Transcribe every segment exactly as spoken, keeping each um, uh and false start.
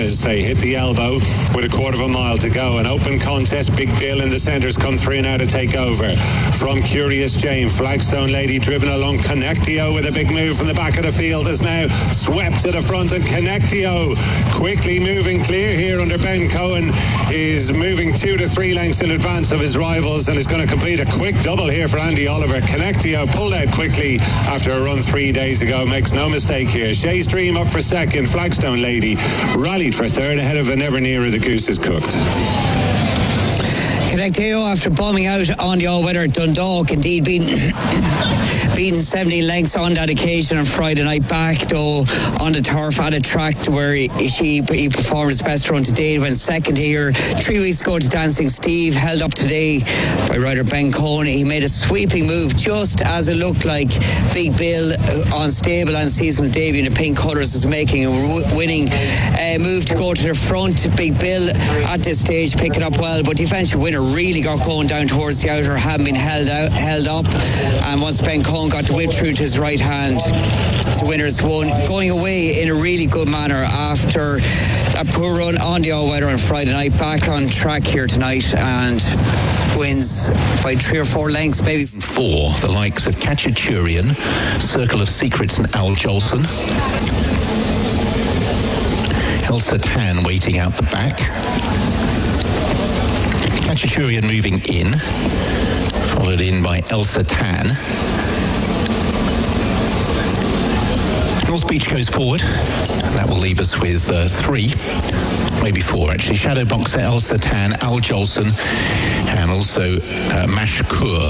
as they hit the elbow with a quarter of a mile to go. An open contest. Big Bill in the centres come through now to take over. From Curious Jane, Flagstone Lady driven along. Connectio with a big move from the back of the field is now swept to the front, and Connectio quickly moving clear here under Ben Cohen is moving two to three lengths in advance of his rivals and is going to complete a quick double here for Andy Oliver. Connectio pulled out quickly after a run three days ago, makes no mistake here. Shay's Dream up for second. Flagstone Lady rallied for third ahead of a Never Nearer the Goose is Cooked. Connectio, after bombing out on the all-weather Dundalk, indeed beaten beaten seventeen lengths on that occasion on Friday night, back though on the turf at a track where he, he performed his best run to date. Went second here three weeks ago to Dancing Steve, held up today by rider Ben Cohen. He made a sweeping move just as it looked like Big Bill on stable and seasonal debut in the pink colours was making a winning uh, move to go to the front. Big Bill at this stage picking up well, but the eventual winner really got going down towards the outer, hadn't been held out, held up, and once Ben Cohen got the whip through to his right hand, the winners won, going away in a really good manner after a poor run on the all-weather on Friday night. Back on track here tonight and wins by three or four lengths, maybe. Four, the likes of Kachachurian, Circle of Secrets and Al Jolson. Elsa Tan waiting out the back. Kachachurian moving in, followed in by Elsa Tan. North Beach goes forward, and that will leave us with uh, three, maybe four actually. Shadow Boxer, Elsa Tan, Al Jolson, and also uh, Mash Kur.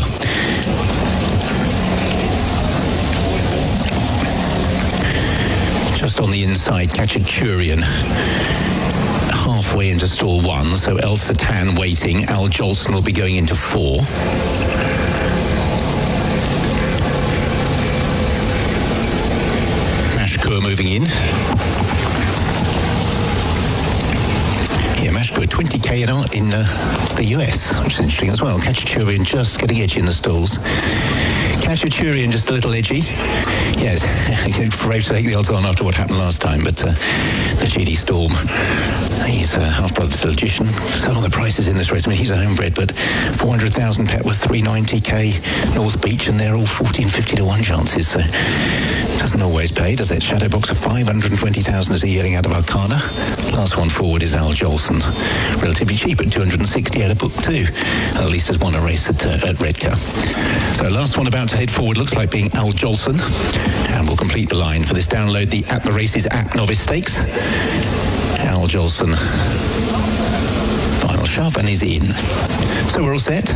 Just on the inside, Kachachurian halfway into stall one, so Elsa Tan waiting. Al Jolson will be going into four. Mashkur moving in. Yeah, Mashkur twenty K in, in uh, the U S, which is interesting as well. Kachachurian just getting edgy in the stalls. Kachachurian just a little edgy. Yes, brave to take the odds on after what happened last time, but uh, the G D Storm, he's a half-brother to Logician. So the prices in this race, I mean, he's a homebred, but four hundred thousand Petworth, three ninety K North Beach, and they're all fourteen fifty to one chances, so doesn't always pay, does it? Shadow Boxer, five hundred twenty thousand as a yearling out of Arcana. Last one forward is Al Jolson, relatively cheap at two hundred sixty out of book two. At least has won a race at, uh, at Redcar. So last one about to head forward looks like being Al Jolson, and we'll complete the line for this download, the At the Races app Novice Stakes. Al Jolson, final shove, and he's in. So we're all set,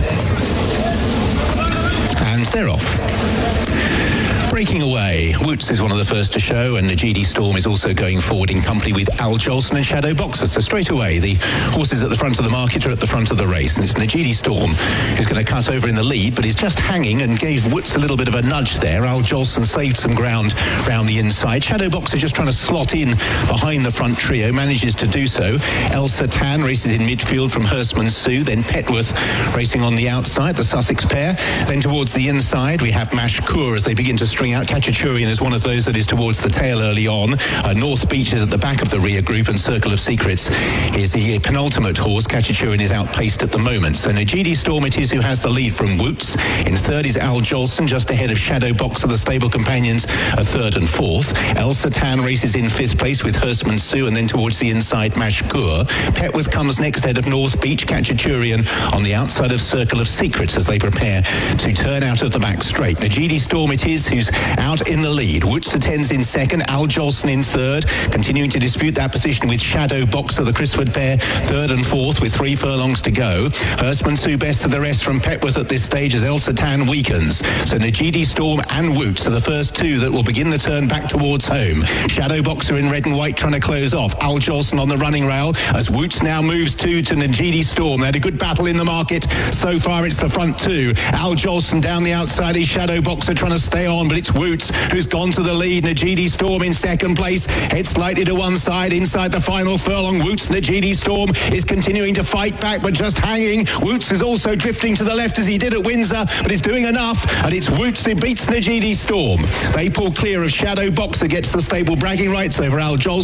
and they're off. Breaking away, Woots is one of the first to show, and the G D Storm is also going forward in company with Al Jolson and Shadow Boxer. So straight away, the horses at the front of the market are at the front of the race, and it's the G D Storm who's going to cut over in the lead, but he's just hanging and gave Woots a little bit of a nudge there. Al Jolson saved some ground round the inside. Shadow Boxer just trying to slot in behind the front trio, manages to do so. Elsa Tan races in midfield from Hurstman Sue, then Petworth racing on the outside, the Sussex pair. Then towards the inside, we have Mash Kur as they begin to string out. Kachachurian is one of those that is towards the tail early on. Uh, North Beach is at the back of the rear group, and Circle of Secrets is the penultimate horse. Kachachurian is outpaced at the moment. So Najidi Storm it is who has the lead from Woots. In third is Al Jolson, just ahead of Shadow Boxer. The stable companions are third and fourth. Elsa Tan races in fifth place with Hurstman Sue, and then towards the inside, Mash Kur. Petworth comes next ahead of North Beach. Kachachurian on the outside of Circle of Secrets as they prepare to turn out of the back straight. Najidi Storm it is who's out in the lead. Woots attends in second, Al Jolson in third, continuing to dispute that position with Shadow Boxer, the Crisford pair, third and fourth with three furlongs to go. Hurstman Sue best of the rest from Petworth at this stage as Elsa Tan weakens. So Najidi Storm and Woots are the first two that will begin the turn back towards home. Shadow Boxer in red and white trying to close off. Al Jolson on the running rail as Woots now moves two to Najidi Storm. They had a good battle in the market. So far it's the front two. Al Jolson down the outside is Shadow Boxer trying to stay on, but it's Woots who's gone to the lead. Najidi Storm in second place, head slightly to one side inside the final furlong. Woots, Najidi Storm is continuing to fight back, but just hanging. Woots is also drifting to the left as he did at Windsor, but he's doing enough, and it's Woots who beats Najidi Storm. They pull clear of Shadow Boxer, gets the stable bragging rights over Al Jolson.